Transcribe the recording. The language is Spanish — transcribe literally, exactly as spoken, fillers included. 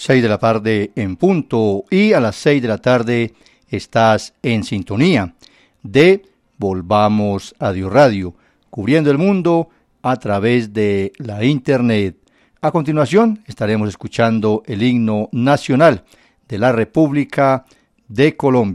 Seis de la tarde en punto, y a las seis de la tarde estás en sintonía de Volvamos a Dios Radio, cubriendo el mundo a través de la internet. A continuación estaremos escuchando el himno nacional de la República de Colombia.